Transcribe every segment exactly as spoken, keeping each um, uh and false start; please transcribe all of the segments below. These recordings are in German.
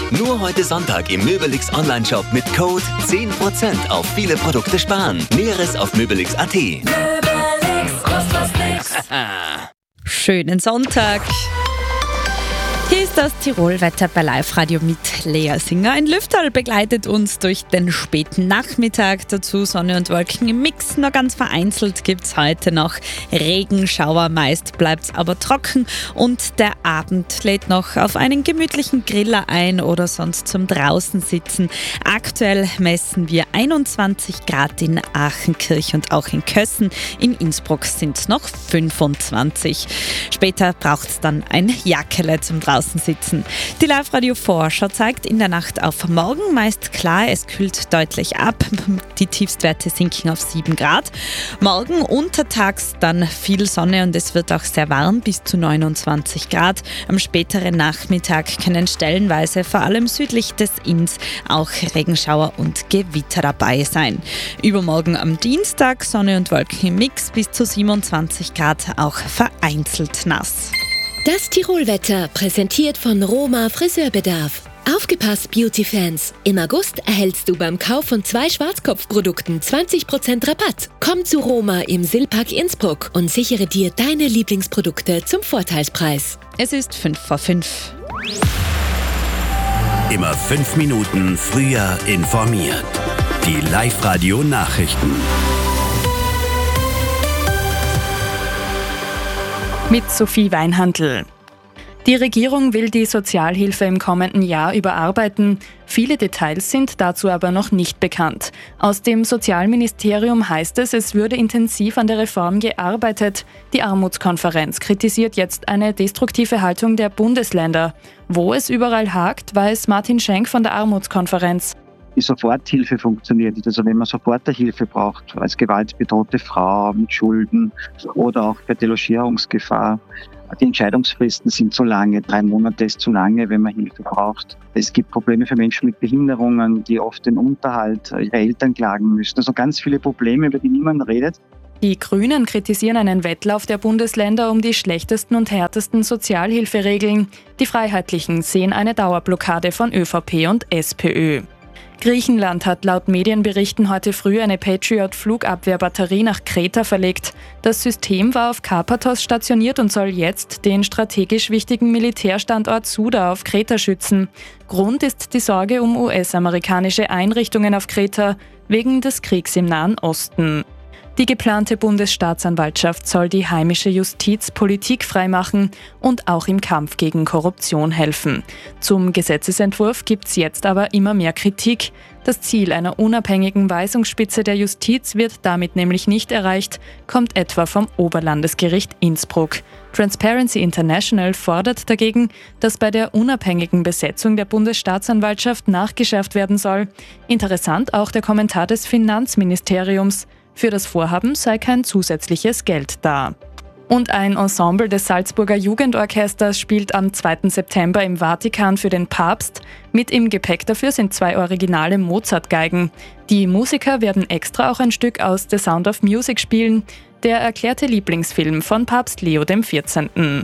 Nur heute Sonntag im Möbelix Online-Shop mit Code zehn Prozent auf viele Produkte sparen. Näheres auf möbelix punkt at. Möbelix, kost was nix. Schönen Sonntag. Hier ist das Tirolwetter bei Live-Radio mit Lea Singer. Ein Lüfterl begleitet uns durch den späten Nachmittag. Dazu Sonne und Wolken im Mix. Nur ganz vereinzelt gibt es heute noch Regenschauer. Meist bleibt es aber trocken. Und der Abend lädt noch auf einen gemütlichen Griller ein oder sonst zum Draußensitzen. Aktuell messen wir einundzwanzig Grad in Aachenkirch und auch in Kössen. In Innsbruck sind es noch fünfundzwanzig. Später braucht es dann ein Jackele zum Draußensitzen. Sitzen. Die Live-Radio-Vorschau zeigt in der Nacht auf morgen meist klar, es kühlt deutlich ab. Die Tiefstwerte sinken auf sieben Grad. Morgen untertags dann viel Sonne und es wird auch sehr warm, bis zu neunundzwanzig Grad. Am späteren Nachmittag können stellenweise, vor allem südlich des Inns, auch Regenschauer und Gewitter dabei sein. Übermorgen am Dienstag Sonne und Wolken im Mix, bis zu siebenundzwanzig Grad, auch vereinzelt nass. Das Tirolwetter, präsentiert von Roma Friseurbedarf. Aufgepasst, Beauty-Fans! Im August erhältst du beim Kauf von zwei Schwarzkopfprodukten zwanzig Prozent Rabatt. Komm zu Roma im Silpark Innsbruck und sichere dir deine Lieblingsprodukte zum Vorteilspreis. Es ist fünf vor fünf. Immer fünf Minuten früher informiert. Die Live-Radio-Nachrichten. Mit Sophie Weinhandl. Die Regierung will die Sozialhilfe im kommenden Jahr überarbeiten. Viele Details sind dazu aber noch nicht bekannt. Aus dem Sozialministerium heißt es, es würde intensiv an der Reform gearbeitet. Die Armutskonferenz kritisiert jetzt eine destruktive Haltung der Bundesländer. Wo es überall hakt, weiß Martin Schenk von der Armutskonferenz. Die Soforthilfe funktioniert nicht. Also wenn man Soforthilfe braucht, als gewaltbedrohte Frau mit Schulden oder auch bei Delogierungsgefahr, die Entscheidungsfristen sind zu lange. Drei Monate ist zu lange, wenn man Hilfe braucht. Es gibt Probleme für Menschen mit Behinderungen, die oft den Unterhalt ihrer Eltern klagen müssen. Also ganz viele Probleme, über die niemand redet. Die Grünen kritisieren einen Wettlauf der Bundesländer um die schlechtesten und härtesten Sozialhilferegeln. Die Freiheitlichen sehen eine Dauerblockade von ÖVP und SPÖ. Griechenland hat laut Medienberichten heute früh eine Patriot-Flugabwehrbatterie nach Kreta verlegt. Das System war auf Karpathos stationiert und soll jetzt den strategisch wichtigen Militärstandort Suda auf Kreta schützen. Grund ist die Sorge um U S-amerikanische Einrichtungen auf Kreta wegen des Kriegs im Nahen Osten. Die geplante Bundesstaatsanwaltschaft soll die heimische Justiz politikfrei machen und auch im Kampf gegen Korruption helfen. Zum Gesetzesentwurf gibt es jetzt aber immer mehr Kritik. Das Ziel einer unabhängigen Weisungsspitze der Justiz wird damit nämlich nicht erreicht, kommt etwa vom Oberlandesgericht Innsbruck. Transparency International fordert dagegen, dass bei der unabhängigen Besetzung der Bundesstaatsanwaltschaft nachgeschärft werden soll. Interessant auch der Kommentar des Finanzministeriums. Für das Vorhaben sei kein zusätzliches Geld da. Und ein Ensemble des Salzburger Jugendorchesters spielt am zweiten September im Vatikan für den Papst. Mit im Gepäck dafür sind zwei originale Mozart-Geigen. Die Musiker werden extra auch ein Stück aus The Sound of Music spielen, der erklärte Lieblingsfilm von Papst Leo der vierzehnten.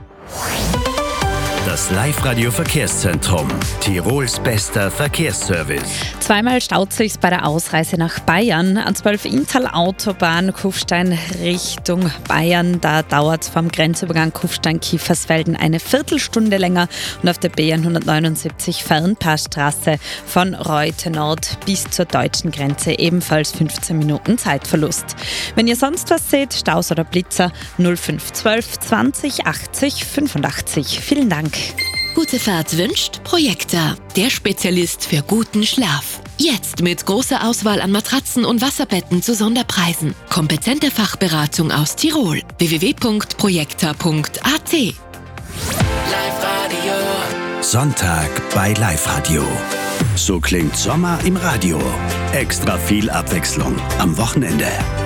Das Live-Radio-Verkehrszentrum. Tirols bester Verkehrsservice. Zweimal staut sich's bei der Ausreise nach Bayern. A zwölf Inntal-Autobahn Kufstein Richtung Bayern. Da dauert es vom Grenzübergang Kufstein-Kiefersfelden eine Viertelstunde länger. Und auf der B N hundertneunundsiebzig Fernpassstraße von Reute Nord bis zur deutschen Grenze ebenfalls fünfzehn Minuten Zeitverlust. Wenn ihr sonst was seht, Staus oder Blitzer, null fünf zwölf zwanzig achtzig fünfundachtzig. Vielen Dank. Gute Fahrt wünscht Projekta, der Spezialist für guten Schlaf. Jetzt mit großer Auswahl an Matratzen und Wasserbetten zu Sonderpreisen. Kompetente Fachberatung aus Tirol. w w w punkt projekta punkt a t. Live-Radio. Sonntag bei Live-Radio. So klingt Sommer im Radio. Extra viel Abwechslung am Wochenende.